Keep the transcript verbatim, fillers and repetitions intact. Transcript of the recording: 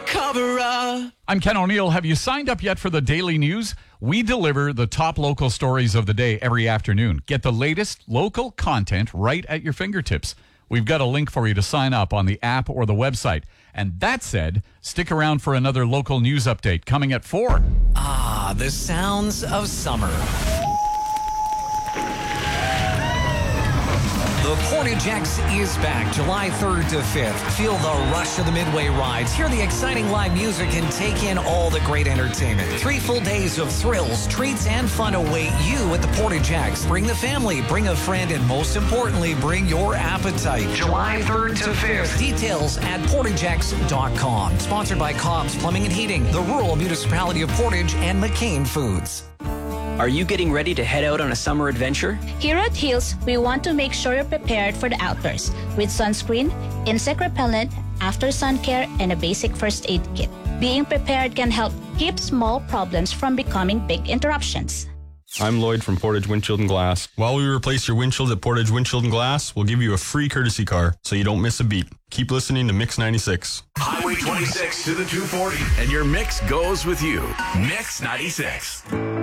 cover-up. I'm Ken O'Neill. Have you signed up yet for the Daily News? We deliver the top local stories of the day every afternoon. Get the latest local content right at your fingertips. We've got a link for you to sign up on the app or the website. And that said, stick around for another local news update coming at four. Ah, the sounds of summer. The Portage X is back July third to fifth. Feel the rush of the Midway rides, hear the exciting live music, and take in all the great entertainment. Three full days of thrills, treats, and fun await you at the Portage X. Bring the family, bring a friend, and most importantly, bring your appetite. July third to fifth. Details at portage x dot com. Sponsored by Cobb's Plumbing and Heating, the Rural Municipality of Portage, and McCain Foods. Are you getting ready to head out on a summer adventure? Here at Hills, we want to make sure you're prepared for the outdoors with sunscreen, insect repellent, after sun care, and a basic first aid kit. Being prepared can help keep small problems from becoming big interruptions. I'm Lloyd from Portage Windshield and Glass. While we replace your windshield at Portage Windshield and Glass, we'll give you a free courtesy car so you don't miss a beat. Keep listening to Mix ninety-six. Highway twenty-six to the two forty, and your mix goes with you. Mix ninety-six.